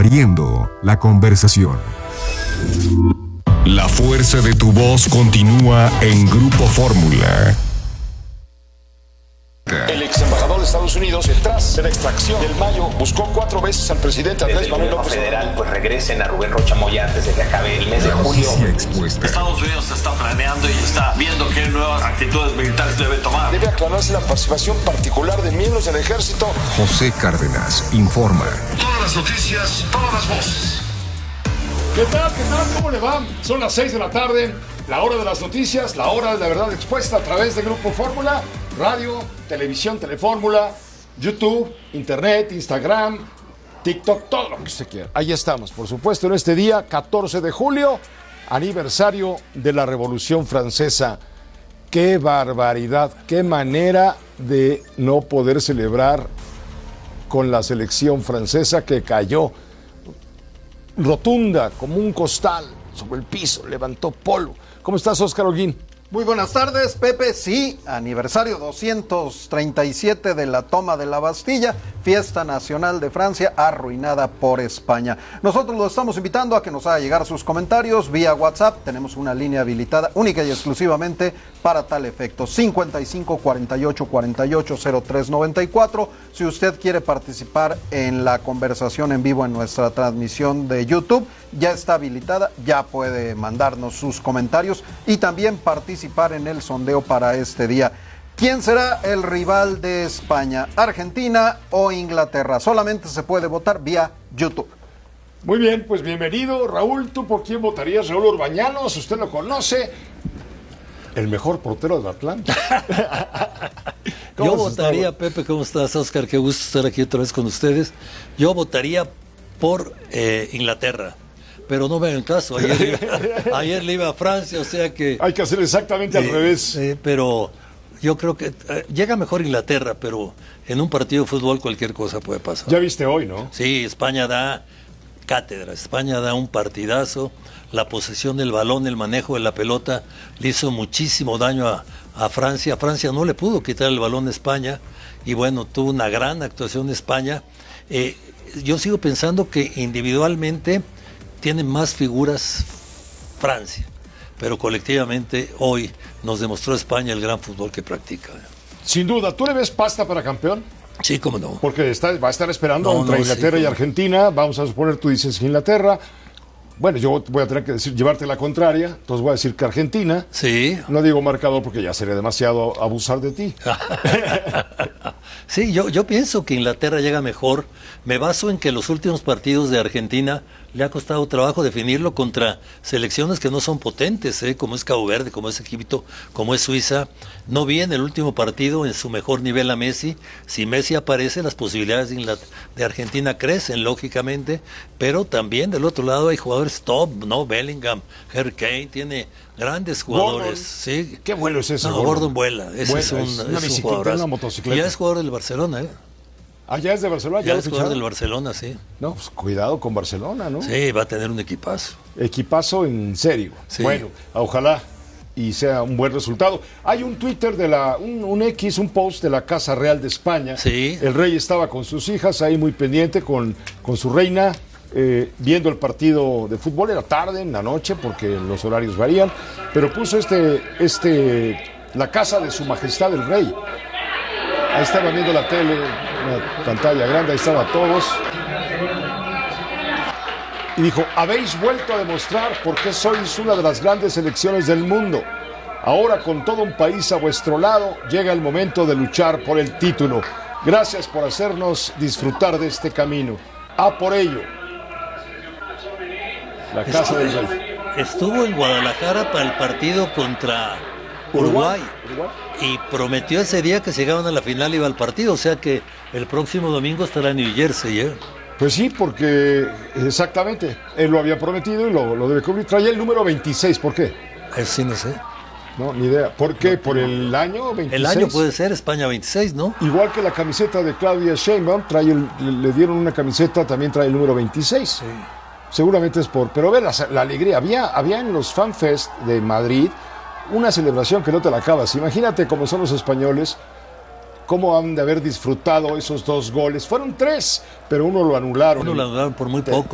abriendo la conversación. La fuerza de tu voz continúa en Grupo Fórmula. El ex embajador de Estados Unidos, detrás de la extracción del Mayo, buscó 4 veces al presidente Andrés Manuel López Federal, pues regresen a Rubén Rocha Moya antes de que acabe el mes de julio. Estados Unidos está planeando y está viendo qué nuevas actitudes militares debe tomar. Debe aclararse la participación particular de miembros del ejército. José Cárdenas informa. Todas las noticias, todas las voces. ¿Qué tal? ¿Cómo le va? Son las 6 de la tarde, la hora de las noticias, la hora de la verdad expuesta a través de Grupo Fórmula, radio, televisión, Telefórmula, YouTube, Internet, Instagram, TikTok, todo lo que usted quiera. Ahí estamos, por supuesto, en este día, 14 de julio, aniversario de la Revolución Francesa. ¡Qué barbaridad! ¡Qué manera de no poder celebrar con la selección francesa que cayó rotunda como un costal sobre el piso, levantó polvo? ¿Cómo estás, Óscar Holguín? Muy buenas tardes, Pepe. Sí, aniversario 237 de la toma de la Bastilla, fiesta nacional de Francia arruinada por España. Nosotros lo estamos invitando a que nos haga llegar sus comentarios vía WhatsApp. Tenemos una línea habilitada única y exclusivamente para tal efecto. 55 48 48 03 94. Si usted quiere participar en la conversación en vivo en nuestra transmisión de YouTube, ya está habilitada, ya puede mandarnos sus comentarios y también participar en el sondeo para este día. ¿Quién será el rival de España? ¿Argentina o Inglaterra? Solamente se puede votar vía YouTube. Muy bien, pues bienvenido, Raúl. ¿Tú por quién votarías? Raúl Orbañanos, usted lo conoce, el mejor portero del Atlántico. Yo votaría, Pepe, ¿cómo estás, Óscar? Qué gusto estar aquí otra vez con ustedes. Yo votaría por Inglaterra, pero no me hagan caso. Ayer le iba a Francia, o sea que... Hay que hacer exactamente al revés. Pero yo creo que llega mejor Inglaterra, pero en un partido de fútbol cualquier cosa puede pasar. Ya viste hoy, ¿no? Sí, España da cátedra, España da un partidazo. La posesión del balón, el manejo de la pelota le hizo muchísimo daño a Francia. Francia no le pudo quitar el balón a España y bueno, tuvo una gran actuación de España. Yo sigo pensando que individualmente tiene más figuras Francia, pero colectivamente hoy nos demostró España el gran fútbol que practica. Sin duda, ¿tú le ves pasta para campeón? Sí, cómo no. Porque va a estar esperando entre Inglaterra y Argentina. Vamos a suponer, tú dices Inglaterra. Bueno, yo voy a tener que llevarte la contraria, entonces voy a decir que Argentina. Sí. No digo marcador porque ya sería demasiado abusar de ti. Sí, yo pienso que Inglaterra llega mejor. Me baso en que los últimos partidos de Argentina le ha costado trabajo definirlo contra selecciones que no son potentes, como es Cabo Verde, como es Egipto, como es Suiza. No vi en el último partido en su mejor nivel a Messi. Si Messi aparece, las posibilidades de Argentina crecen, lógicamente, pero también del otro lado hay jugadores top, ¿no? Bellingham, Harry Kane, tiene grandes jugadores. Gordon. Sí. Qué bueno es ese. No, Gordon vuela. Ese es una bicicleta, jugadorazo. una motocicleta. Y ya es jugador del Barcelona, Ah, ya es de Barcelona. Ya es jugador del Barcelona, sí. No, pues cuidado con Barcelona, ¿no? Sí, va a tener un equipazo. Equipazo en serio. Sí. Bueno, ojalá y sea un buen resultado. Hay un Twitter un post de la Casa Real de España. Sí. El rey estaba con sus hijas ahí muy pendiente con su reina, viendo el partido de fútbol. Era tarde, en la noche, porque los horarios varían, pero puso la casa de su majestad el rey. Ahí estaba viendo la tele, una pantalla grande, ahí estaban todos. Y dijo, habéis vuelto a demostrar por qué sois una de las grandes selecciones del mundo. Ahora, con todo un país a vuestro lado, llega el momento de luchar por el título. Gracias por hacernos disfrutar de este camino. ¡A por ello! La casa del rey. Estuvo en Guadalajara para el partido contra Uruguay. Y prometió ese día que si llegaban a la final iba al partido, o sea que el próximo domingo estará en New Jersey, Pues sí, porque exactamente, él lo había prometido y lo debe cumplir. Traía el número 26, ¿por qué? Sí, no sé. No, ni idea. ¿Por qué? ¿Por el año 26? El año puede ser España 26, ¿no? Igual que la camiseta de Claudia Sheinbaum, le dieron una camiseta, también trae el número 26. Sí. Seguramente es pero ve la alegría. Había en los FanFest de Madrid una celebración que no te la acabas. Imagínate cómo son los españoles, cómo han de haber disfrutado esos 2 goles. Fueron 3, pero uno lo anularon. Uno lo anularon por muy poco.